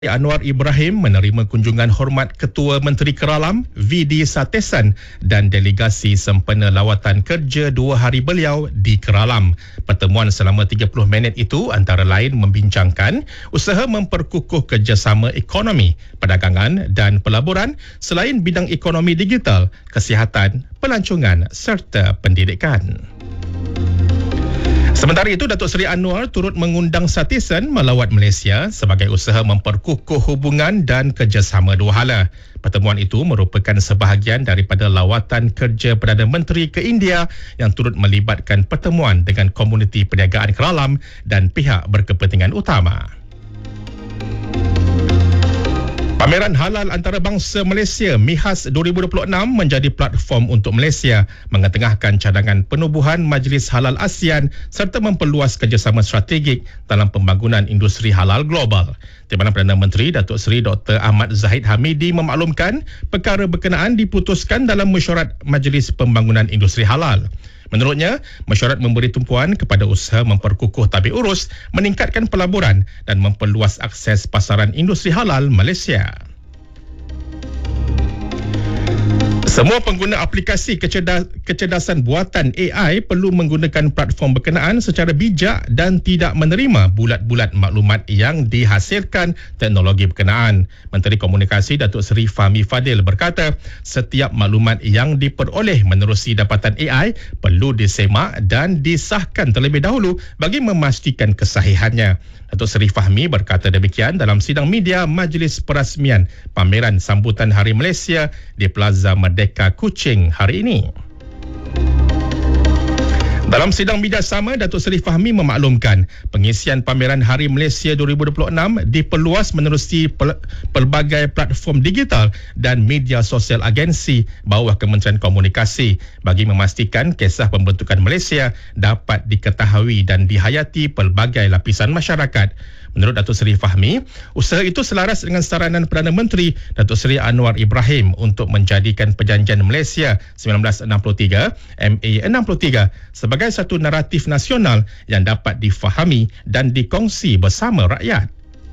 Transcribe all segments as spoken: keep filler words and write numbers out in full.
Anwar Ibrahim menerima kunjungan hormat Ketua Menteri Keralam V D Satesan dan delegasi sempena lawatan kerja dua hari beliau di Keralam. Pertemuan selama tiga puluh minit itu antara lain membincangkan usaha memperkukuh kerjasama ekonomi, perdagangan dan pelaburan selain bidang ekonomi digital, kesihatan, pelancongan serta pendidikan. Sementara itu, Datuk Seri Anwar turut mengundang Satesan melawat Malaysia sebagai usaha memperkukuh hubungan dan kerjasama dua hala. Pertemuan itu merupakan sebahagian daripada lawatan kerja Perdana Menteri ke India yang turut melibatkan pertemuan dengan komuniti perniagaan Keralam dan pihak berkepentingan utama. Pameran Halal Antarabangsa Malaysia MIHAS dua ribu dua puluh enam menjadi platform untuk Malaysia mengetengahkan cadangan penubuhan Majlis Halal ASEAN serta memperluas kerjasama strategik dalam pembangunan industri halal global. Timbalan Perdana Menteri Datuk Seri Doktor Ahmad Zahid Hamidi memaklumkan perkara berkenaan diputuskan dalam mesyuarat Majlis Pembangunan Industri Halal. Menurutnya, mesyuarat memberi tumpuan kepada usaha memperkukuh tabik urus, meningkatkan pelaburan dan memperluas akses pasaran industri halal Malaysia. Semua pengguna aplikasi kecerdas, kecerdasan buatan A I perlu menggunakan platform berkenaan secara bijak dan tidak menerima bulat-bulat maklumat yang dihasilkan teknologi berkenaan. Menteri Komunikasi Datuk Seri Fahmi Fadil berkata, setiap maklumat yang diperoleh menerusi dapatan A I perlu disemak dan disahkan terlebih dahulu bagi memastikan kesahihannya. Datuk Seri Fahmi berkata demikian dalam sidang media Majlis Perasmian Pameran Sambutan Hari Malaysia di Plaza Merdeka Kuching hari ini. Dalam sidang media sama, Datuk Seri Fahmi memaklumkan pengisian Pameran Hari Malaysia dua ribu dua puluh enam diperluas menerusi pel- pelbagai platform digital dan media sosial agensi bawah Kementerian Komunikasi bagi memastikan kisah pembentukan Malaysia dapat diketahui dan dihayati pelbagai lapisan masyarakat. Menurut Datuk Seri Fahmi, usaha itu selaras dengan saranan Perdana Menteri Datuk Seri Anwar Ibrahim untuk menjadikan Perjanjian Malaysia seribu sembilan ratus enam puluh tiga M A enam puluh tiga sebagai satu naratif nasional yang dapat difahami dan dikongsi bersama rakyat.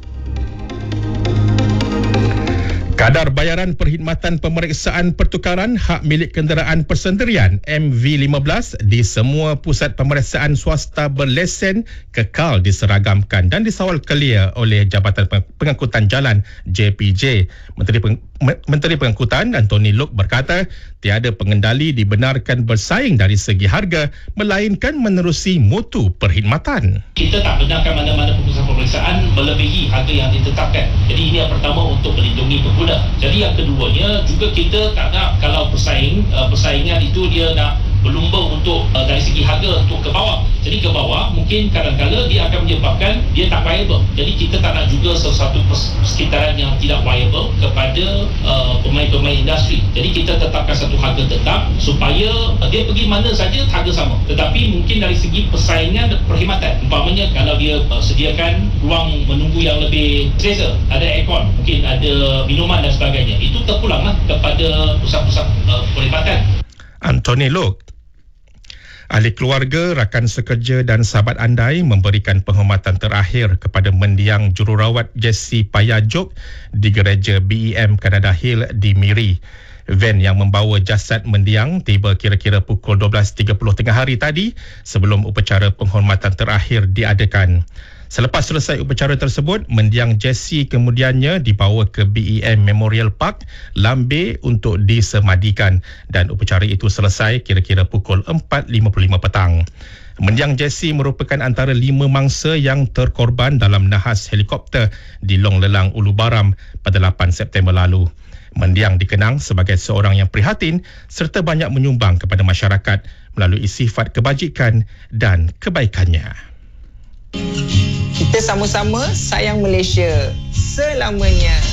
Kadar bayaran perkhidmatan pemeriksaan pertukaran hak milik kenderaan persendirian M V lima belas di semua pusat pemeriksaan swasta berlesen kekal diseragamkan dan disawal kelia oleh Jabatan Pengangkutan Jalan J P J. Menteri Peng- Menteri Pengangkutan Anthony Loke berkata, tiada pengendali dibenarkan bersaing dari segi harga melainkan menerusi mutu perkhidmatan. Kita tak benarkan mana-mana pusat pemeriksaan melebihi harga yang ditetapkan. Jadi ini yang pertama untuk melindungi pengguna. Jadi yang keduanya juga kita tak nak kalau bersaing, uh, persaingan itu dia nak berlumba untuk uh, dari segi harga untuk ke bawah. Jadi ke bawah mungkin kadang-kadang dia akan menyebabkan dia tak viable. Jadi kita tak nak juga sesuatu persekitaran yang tidak viable kepada uh, pemain-pemain industri. Jadi kita tetapkan satu harga tetap supaya uh, dia pergi mana saja harga sama. Tetapi mungkin dari segi persaingan dan perkhidmatan. Umpamanya kalau dia uh, sediakan ruang menunggu yang lebih selesa, ada aircon, mungkin ada minuman dan sebagainya. Itu terpulanglah kepada pusat-pusat uh, perkhidmatan. Anthony Loke. Ahli keluarga, rakan sekerja dan sahabat andai memberikan penghormatan terakhir kepada mendiang jururawat Jesse Payajok di gereja B E M Kanada Hill di Miri. Van yang membawa jasad mendiang tiba kira-kira pukul dua belas tiga puluh tengah hari tadi sebelum upacara penghormatan terakhir diadakan. Selepas selesai upacara tersebut, mendiang Jesse kemudiannya dibawa ke B E M Memorial Park, Lambe untuk disemadikan dan upacara itu selesai kira-kira pukul empat lima puluh lima petang. Mendiang Jesse merupakan antara lima mangsa yang terkorban dalam nahas helikopter di Long Lelang Ulu Baram pada lapan September lalu. Mendiang dikenang sebagai seorang yang prihatin serta banyak menyumbang kepada masyarakat melalui sifat kebajikan dan kebaikannya. Kita sama-sama sayang Malaysia selamanya.